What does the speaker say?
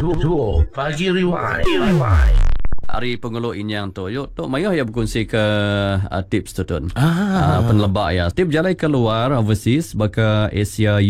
Pagi Rewind. Hari pengeluh inyang tu. Yuk, tu mayah ya berkongsi ke tips tu tun. Penlebak ya. Tip jalan keluar overseas baka Asia